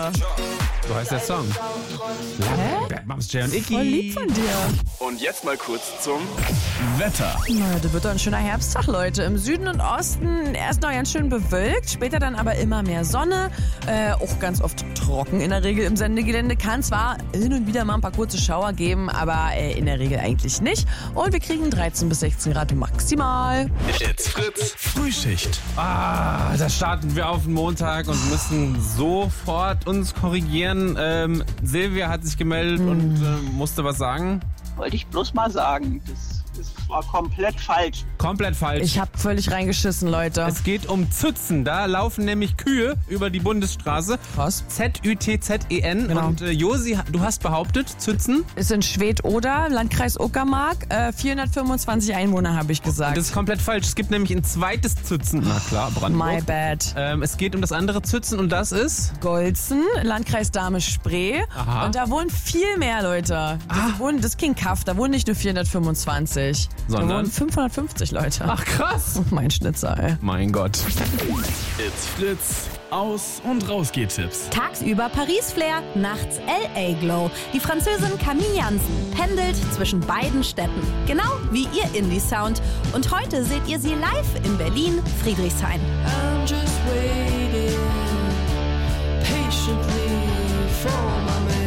Leute. So heißt der Song. Hä? Bams, Jay und Icky. Voll lieb von dir. Und jetzt mal kurz zum Wetter. Na, das wird doch ein schöner Herbsttag, Leute. Im Süden und Osten erst noch ganz schön bewölkt, später dann aber immer mehr Sonne. Auch ganz oft trocken in der Regel im Sendegelände. Kann zwar hin und wieder mal ein paar kurze Schauer geben, aber in der Regel eigentlich nicht. Und wir kriegen 13 bis 16 Grad maximal. It's Fritz. Frühschicht. Da starten wir auf den Montag und müssen sofort uns korrigieren. Silvia hat sich gemeldet und musste was sagen. Wollte ich bloß mal sagen, das war komplett falsch. Komplett falsch. Ich habe völlig reingeschissen, Leute. Es geht um Zützen. Da laufen nämlich Kühe über die Bundesstraße. Was? Z-Ü-T-Z-E-N. Genau. Und Josi, du hast behauptet, Zützen? Ist in Schwedt-Oder, Landkreis Uckermark. 425 Einwohner, habe ich gesagt. Das ist komplett falsch. Es gibt nämlich ein zweites Zützen. Na klar, Brandenburg. My bad. Es geht um das andere Zützen und das ist? Golzen, Landkreis Dahme-Spree. Aha. Und da wohnen viel mehr Leute. Das ist kein Kaff, da wohnen nicht nur 425. Sondern? Da wohnen 550 Leute. Ach krass. Mein Schnitzer, ey. Mein Gott. It's Fritz. Aus- und Rausgeht-Tipps. Tagsüber Paris-Flair, nachts L.A. Glow. Die Französin Camille Jansen pendelt zwischen beiden Städten. Genau wie ihr Indie-Sound. Und heute seht ihr sie live in Berlin, Friedrichshain. I'm just waiting patiently for my man.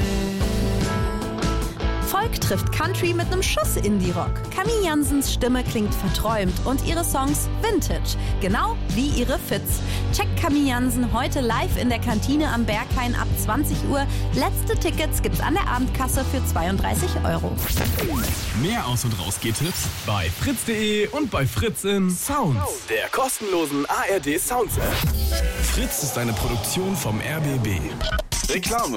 Volk trifft Country mit einem Schuss Indie-Rock. Camille Jansens Stimme klingt verträumt und ihre Songs vintage. Genau wie ihre Fits. Checkt Camille Jansen heute live in der Kantine am Berghain ab 20 Uhr. Letzte Tickets gibt's an der Abendkasse für 32 €. Mehr Aus- und Rausgeht-Tipps bei fritz.de und bei Fritz in Sounds. Der kostenlosen ARD Sounds App. Fritz ist eine Produktion vom RBB. Reklame.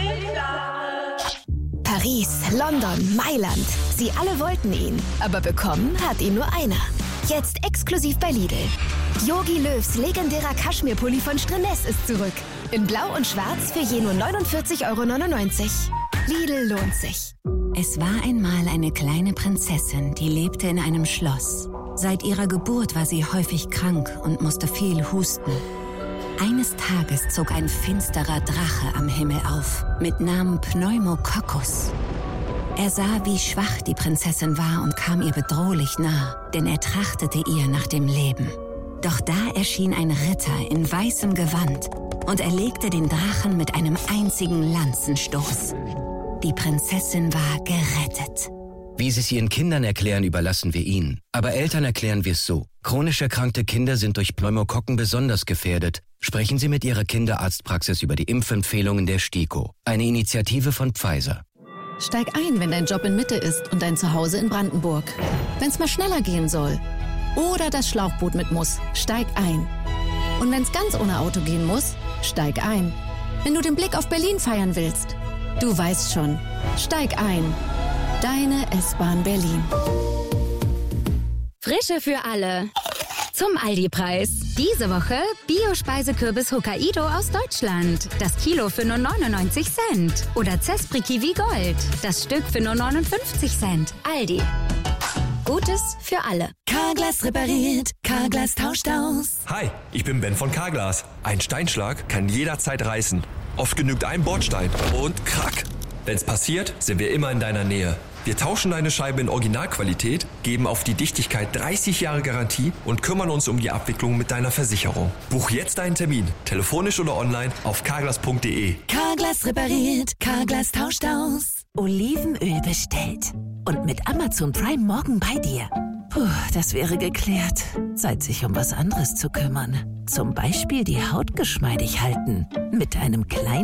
Paris, London, Mailand. Sie alle wollten ihn. Aber bekommen hat ihn nur einer. Jetzt exklusiv bei Lidl. Jogi Löws legendärer Kaschmirpulli von Strenes ist zurück. In Blau und Schwarz für je nur 49,99 €. Lidl lohnt sich. Es war einmal eine kleine Prinzessin, die lebte in einem Schloss. Seit ihrer Geburt war sie häufig krank und musste viel husten. Eines Tages zog ein finsterer Drache am Himmel auf, mit Namen Pneumococcus. Er sah, wie schwach die Prinzessin war und kam ihr bedrohlich nah, denn er trachtete ihr nach dem Leben. Doch da erschien ein Ritter in weißem Gewand und erlegte den Drachen mit einem einzigen Lanzenstoß. Die Prinzessin war gerettet. Wie Sie es Ihren Kindern erklären, überlassen wir Ihnen. Aber Eltern erklären wir es so. Chronisch erkrankte Kinder sind durch Pneumokokken besonders gefährdet. Sprechen Sie mit Ihrer Kinderarztpraxis über die Impfempfehlungen der STIKO. Eine Initiative von Pfizer. Steig ein, wenn dein Job in Mitte ist und dein Zuhause in Brandenburg. Wenn es mal schneller gehen soll. Oder das Schlauchboot mit muss. Steig ein. Und wenn es ganz ohne Auto gehen muss, steig ein. Wenn du den Blick auf Berlin feiern willst. Du weißt schon. Steig ein. Deine S-Bahn Berlin. Frische für alle. Zum Aldi-Preis. Diese Woche Bio-Speisekürbis Hokkaido aus Deutschland. Das Kilo für nur 99 Cent. Oder Zespri Kiwi Gold. Das Stück für nur 59 Cent. Aldi. Gutes für alle. Carglass repariert, Carglass tauscht aus. Hi, ich bin Ben von Carglass. Ein Steinschlag kann jederzeit reißen. Oft genügt ein Bordstein und krack. Wenn's passiert, sind wir immer in deiner Nähe. Wir tauschen deine Scheibe in Originalqualität, geben auf die Dichtigkeit 30 Jahre Garantie und kümmern uns um die Abwicklung mit deiner Versicherung. Buch jetzt deinen Termin, telefonisch oder online auf carglass.de. Carglass repariert, Carglass tauscht aus. Olivenöl bestellt. Und mit Amazon Prime morgen bei dir. Puh, das wäre geklärt. Zeit, sich um was anderes zu kümmern. Zum Beispiel die Haut geschmeidig halten. Mit einem kleinen